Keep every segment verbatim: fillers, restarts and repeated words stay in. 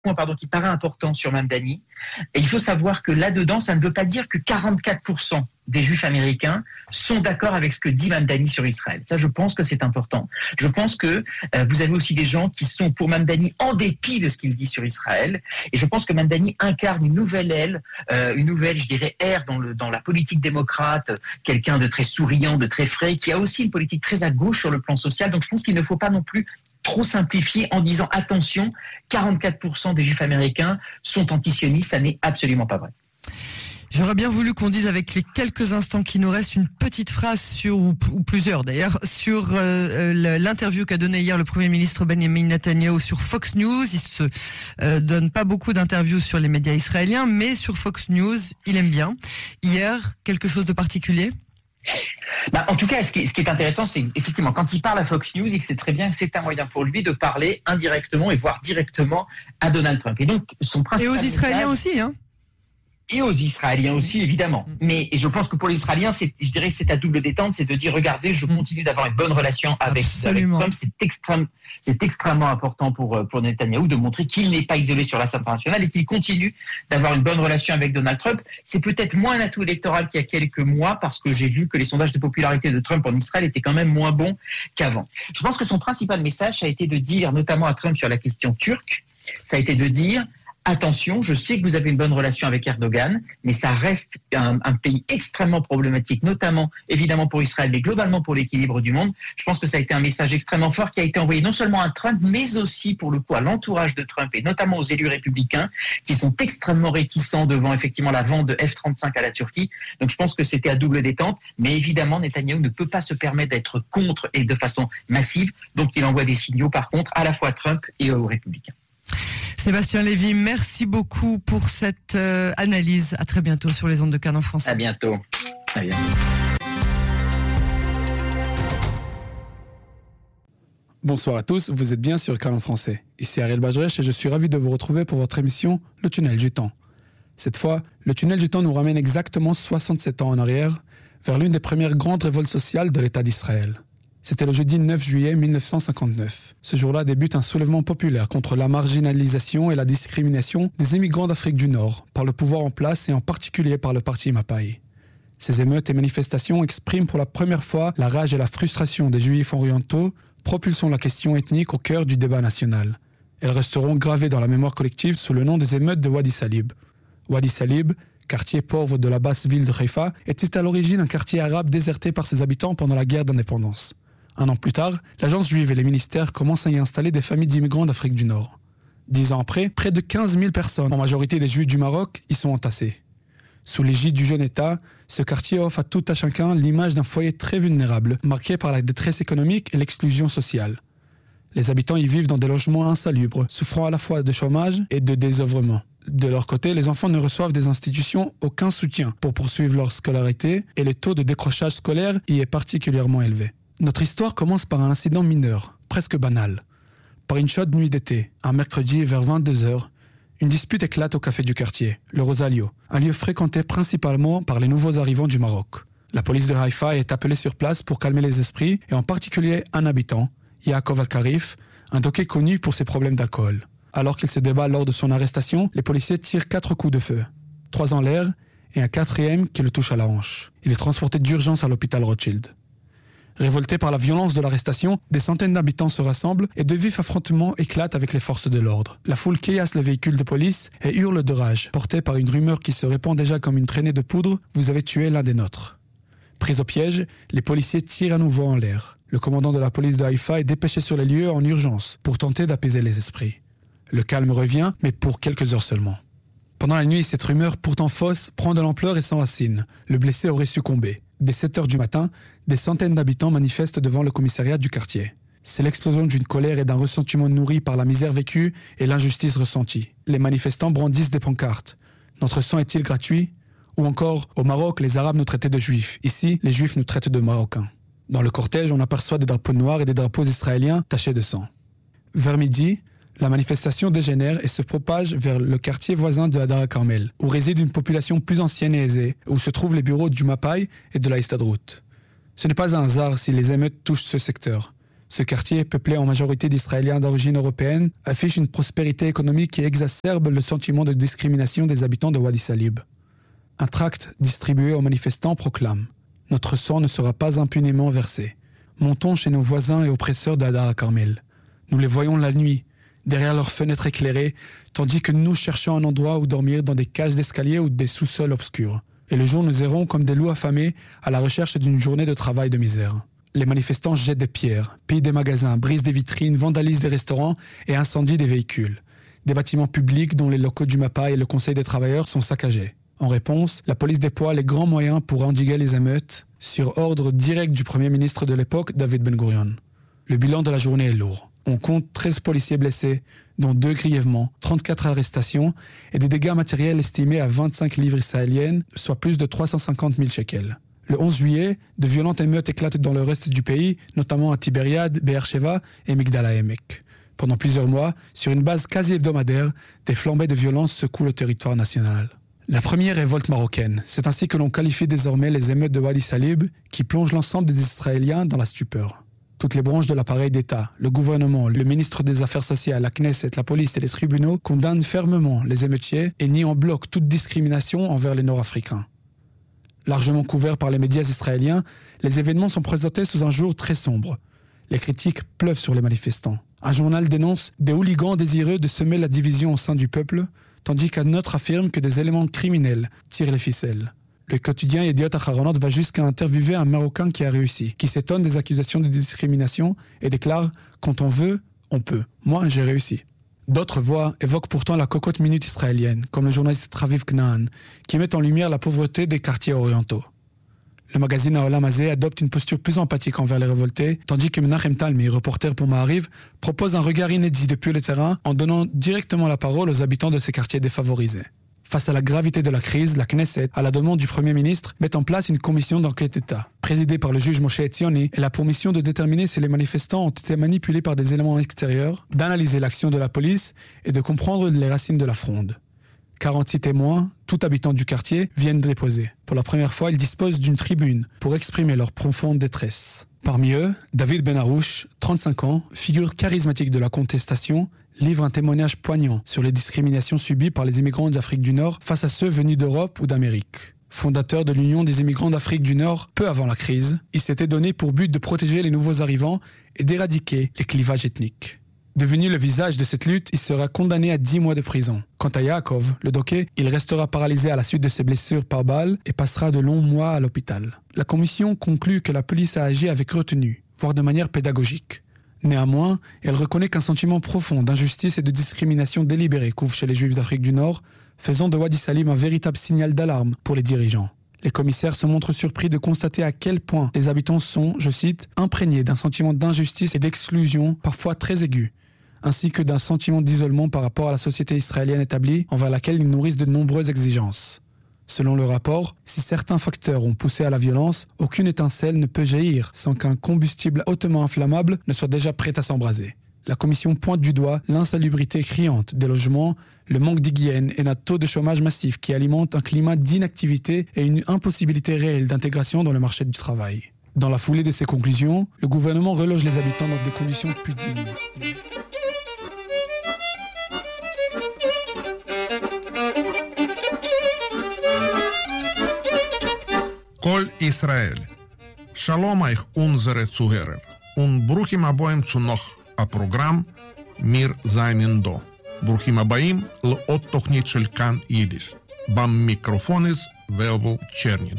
point pardon, qui paraît important sur Mamdani. Et il faut savoir que là-dedans, ça ne veut pas dire que quarante-quatre pour cent des Juifs américains sont d'accord avec ce que dit Mamdani sur Israël. Ça, je pense que c'est important. Je pense que euh, vous avez aussi des gens qui sont pour Mamdani en dépit de ce qu'il dit sur Israël. Et je pense que Mamdani incarne une nouvelle aile, euh, une nouvelle, je dirais, ère dans, le, dans la politique démocrate, quelqu'un de très souriant, de très frais, qui a aussi une politique très à gauche sur le plan social. Donc je pense qu'il ne faut pas non plus trop simplifié en disant attention, quarante-quatre pour cent des Juifs américains sont antisionistes, ça n'est absolument pas vrai. J'aurais bien voulu qu'on dise avec les quelques instants qui nous restent une petite phrase sur, ou, ou plusieurs d'ailleurs, sur euh, l'interview qu'a donné hier le Premier ministre Benjamin Netanyahu sur Fox News. Il se euh, donne pas beaucoup d'interviews sur les médias israéliens, mais sur Fox News, il aime bien. Hier, quelque chose de particulier ? Bah, en tout cas, ce qui, ce qui est intéressant, c'est effectivement, quand il parle à Fox News, il sait très bien que c'est un moyen pour lui de parler indirectement et voire directement à Donald Trump. Et donc, son principal Et aux Israéliens message, aussi, hein. Et aux Israéliens aussi, évidemment. Mais et je pense que pour les Israéliens, c'est, je dirais que c'est à double détente, c'est de dire, regardez, je continue d'avoir une bonne relation avec, avec Trump. C'est, extrême, c'est extrêmement important pour, pour Netanyahou de montrer qu'il n'est pas isolé sur la scène internationale et qu'il continue d'avoir une bonne relation avec Donald Trump. C'est peut-être moins un atout électoral qu'il y a quelques mois, parce que j'ai vu que les sondages de popularité de Trump en Israël étaient quand même moins bons qu'avant. Je pense que son principal message, ça a été de dire, notamment à Trump sur la question turque, ça a été de dire, attention, je sais que vous avez une bonne relation avec Erdogan, mais ça reste un, un pays extrêmement problématique, notamment, évidemment, pour Israël, mais globalement pour l'équilibre du monde. Je pense que ça a été un message extrêmement fort qui a été envoyé non seulement à Trump, mais aussi, pour le coup, à l'entourage de Trump, et notamment aux élus républicains, qui sont extrêmement réticents devant, effectivement, la vente de F trente-cinq à la Turquie. Donc, je pense que c'était à double détente, mais évidemment, Netanyahou ne peut pas se permettre d'être contre et de façon massive. Donc, il envoie des signaux, par contre, à la fois à Trump et aux républicains. Sébastien Lévy, merci beaucoup pour cette euh, analyse. À très bientôt sur les ondes de Canon Français. À bientôt. À bientôt. Bonsoir à tous, vous êtes bien sur Canon Français. Ici Ariel Bajrech et je suis ravi de vous retrouver pour votre émission Le Tunnel du Temps. Cette fois, le Tunnel du Temps nous ramène exactement soixante-sept ans en arrière, vers l'une des premières grandes révoltes sociales de l'État d'Israël. C'était le jeudi neuf juillet mille neuf cent cinquante-neuf. Ce jour-là débute un soulèvement populaire contre la marginalisation et la discrimination des immigrants d'Afrique du Nord par le pouvoir en place et en particulier par le parti Mapai. Ces émeutes et manifestations expriment pour la première fois la rage et la frustration des Juifs orientaux, propulsant la question ethnique au cœur du débat national. Elles resteront gravées dans la mémoire collective sous le nom des émeutes de Wadi Salib. Wadi Salib, quartier pauvre de la basse ville de Haïfa, était à l'origine un quartier arabe déserté par ses habitants pendant la guerre d'indépendance. Un an plus tard, l'agence juive et les ministères commencent à y installer des familles d'immigrants d'Afrique du Nord. Dix ans après, près de quinze mille personnes, en majorité des Juifs du Maroc, y sont entassées. Sous l'égide du jeune État, ce quartier offre à tout à chacun l'image d'un foyer très vulnérable, marqué par la détresse économique et l'exclusion sociale. Les habitants y vivent dans des logements insalubres, souffrant à la fois de chômage et de désœuvrement. De leur côté, les enfants ne reçoivent des institutions aucun soutien pour poursuivre leur scolarité et le taux de décrochage scolaire y est particulièrement élevé. Notre histoire commence par un incident mineur, presque banal. Par une chaude nuit d'été, un mercredi vers vingt-deux heures, une dispute éclate au café du quartier, le Rosalio, un lieu fréquenté principalement par les nouveaux arrivants du Maroc. La police de Haïfa est appelée sur place pour calmer les esprits et en particulier un habitant, Yaakov Al-Karif, un docké connu pour ses problèmes d'alcool. Alors qu'il se débat lors de son arrestation, les policiers tirent quatre coups de feu, trois en l'air et un quatrième qui le touche à la hanche. Il est transporté d'urgence à l'hôpital Rothschild. Révoltés par la violence de l'arrestation, des centaines d'habitants se rassemblent et de vifs affrontements éclatent avec les forces de l'ordre. La foule caillasse le véhicule de police et hurle de rage, portée par une rumeur qui se répand déjà comme une traînée de poudre « Vous avez tué l'un des nôtres ». Pris au piège, les policiers tirent à nouveau en l'air. Le commandant de la police de Haïfa est dépêché sur les lieux en urgence pour tenter d'apaiser les esprits. Le calme revient, mais pour quelques heures seulement. Pendant la nuit, cette rumeur, pourtant fausse, prend de l'ampleur et s'enracine. Le blessé aurait succombé. Dès sept heures du matin, des centaines d'habitants manifestent devant le commissariat du quartier. C'est l'explosion d'une colère et d'un ressentiment nourri par la misère vécue et l'injustice ressentie. Les manifestants brandissent des pancartes. « Notre sang est-il gratuit ?» Ou encore « Au Maroc, les Arabes nous traitaient de Juifs. Ici, les Juifs nous traitent de Marocains. » Dans le cortège, on aperçoit des drapeaux noirs et des drapeaux israéliens tachés de sang. Vers midi, la manifestation dégénère et se propage vers le quartier voisin de Hadar Carmel, où réside une population plus ancienne et aisée, où se trouvent les bureaux du Mapai et de la Histadrout. Ce n'est pas un hasard si les émeutes touchent ce secteur. Ce quartier, peuplé en majorité d'Israéliens d'origine européenne, affiche une prospérité économique qui exacerbe le sentiment de discrimination des habitants de Wadi Salib. Un tract distribué aux manifestants proclame « Notre sang ne sera pas impunément versé. Montons chez nos voisins et oppresseurs d'Adar Carmel. Nous les voyons la nuit, derrière leurs fenêtres éclairées, tandis que nous cherchons un endroit où dormir dans des cages d'escalier ou des sous-sols obscurs. Et le jour nous errons comme des loups affamés à la recherche d'une journée de travail de misère. » Les manifestants jettent des pierres, pillent des magasins, brisent des vitrines, vandalisent des restaurants et incendient des véhicules. Des bâtiments publics dont les locaux du MAPA et le Conseil des travailleurs sont saccagés. En réponse, la police déploie les grands moyens pour endiguer les émeutes sur ordre direct du Premier ministre de l'époque, David Ben Gurion. Le bilan de la journée est lourd. On compte treize policiers blessés, dont deux grièvement, trente-quatre arrestations et des dégâts matériels estimés à vingt-cinq livres israéliennes, soit plus de trois cent cinquante mille shekels. Le onze juillet, de violentes émeutes éclatent dans le reste du pays, notamment à Tibériade, Be'er Sheva et Migdal HaEmek. Pendant plusieurs mois, sur une base quasi hebdomadaire, des flambées de violence secouent le territoire national. La première révolte marocaine, c'est ainsi que l'on qualifie désormais les émeutes de Wadi Salib, qui plongent l'ensemble des Israéliens dans la stupeur. Toutes les branches de l'appareil d'État, le gouvernement, le ministre des Affaires sociales, la Knesset, la police et les tribunaux condamnent fermement les émeutiers et nient en bloc toute discrimination envers les Nord-Africains. Largement couverts par les médias israéliens, les événements sont présentés sous un jour très sombre. Les critiques pleuvent sur les manifestants. Un journal dénonce des hooligans désireux de semer la division au sein du peuple, tandis qu'un autre affirme que des éléments criminels tirent les ficelles. Le quotidien Yediot Aharonot va jusqu'à interviewer un Marocain qui a réussi, qui s'étonne des accusations de discrimination et déclare « Quand on veut, on peut. Moi, j'ai réussi ». D'autres voix évoquent pourtant la cocotte minute israélienne, comme le journaliste Raviv Knaan, qui met en lumière la pauvreté des quartiers orientaux. Le magazine Haolam Hazeh adopte une posture plus empathique envers les révoltés, tandis que Menachem Talmi, reporter pour Ma'ariv, propose un regard inédit depuis le terrain en donnant directement la parole aux habitants de ces quartiers défavorisés. Face à la gravité de la crise, la Knesset, à la demande du Premier ministre, met en place une commission d'enquête d'État, présidée par le juge Moshe Etzioni, et la pour mission de déterminer si les manifestants ont été manipulés par des éléments extérieurs, d'analyser l'action de la police et de comprendre les racines de la fronde. quarante-six témoins, tout habitant du quartier, viennent déposer. Pour la première fois, ils disposent d'une tribune pour exprimer leur profonde détresse. Parmi eux, David Ben Harouche, trente-cinq ans, figure charismatique de la contestation, livre un témoignage poignant sur les discriminations subies par les immigrants d'Afrique du Nord face à ceux venus d'Europe ou d'Amérique. Fondateur de l'Union des immigrants d'Afrique du Nord peu avant la crise, il s'était donné pour but de protéger les nouveaux arrivants et d'éradiquer les clivages ethniques. Devenu le visage de cette lutte, il sera condamné à dix mois de prison. Quant à Yaakov, le docké, il restera paralysé à la suite de ses blessures par balle et passera de longs mois à l'hôpital. La commission conclut que la police a agi avec retenue, voire de manière pédagogique. Néanmoins, elle reconnaît qu'un sentiment profond d'injustice et de discrimination délibérée couve chez les Juifs d'Afrique du Nord, faisant de Wadi Salib un véritable signal d'alarme pour les dirigeants. Les commissaires se montrent surpris de constater à quel point les habitants sont, je cite, imprégnés d'un sentiment d'injustice et d'exclusion parfois très aigu, ainsi que d'un sentiment d'isolement par rapport à la société israélienne établie envers laquelle ils nourrissent de nombreuses exigences. Selon le rapport, si certains facteurs ont poussé à la violence, aucune étincelle ne peut jaillir sans qu'un combustible hautement inflammable ne soit déjà prêt à s'embraser. La commission pointe du doigt l'insalubrité criante des logements, le manque d'hygiène et un taux de chômage massif qui alimente un climat d'inactivité et une impossibilité réelle d'intégration dans le marché du travail. Dans la foulée de ces conclusions, le gouvernement reloge les habitants dans des conditions plus dignes. Kol Israel. Shalom euch unsere Zuhörer und bruchim aboim zu noch a Programm Mir seinen do. ברוכים הבאים לעוד תוכנית של כאן יידיש. במיקרופון is ולבול צ'רנין.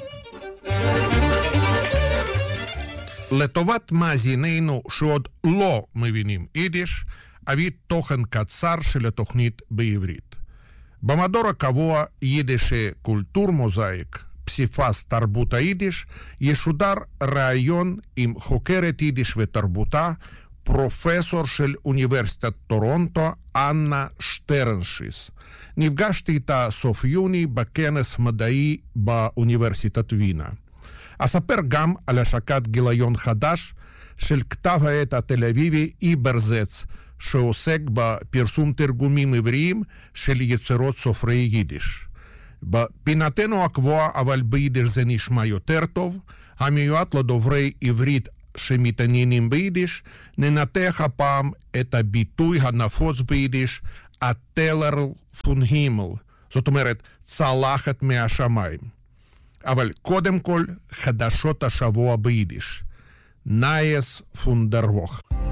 לטובת מאזינינו שעוד לא מבינים יידיש, אביא תוכן קצר של התוכנית בעברית. במדור הקבוע יידיש קולטור מוזאיק, פסיפס תרבות היידיש, ישודר ראיון עם חוקרת יידיש ותרבותה, פרופסור של אוניברסיטת טורונטו, אנה שטרנשיס. נפגשתי איתה סוף יוני בכנס מדעי באוניברסיטת וינה. אספר גם על השקת גיליון חדש של כתב העת התל אביבי איברזץ, שעוסק בפרסום תרגומים עבריים של יצירות סופרי יידיש. בפינתנו הקבועה, אבל ביידיש זה נשמע יותר טוב, המיועד לדוברי עברית שמתעניינים ביידיש, ננתח הפעם את הביטוי הנפוץ ביידיש, הטלר פון הימל, זאת אומרת, צלחת מהשמיים. אבל קודם כל, חדשות השבוע ביידיש. נייס פון דר ווך.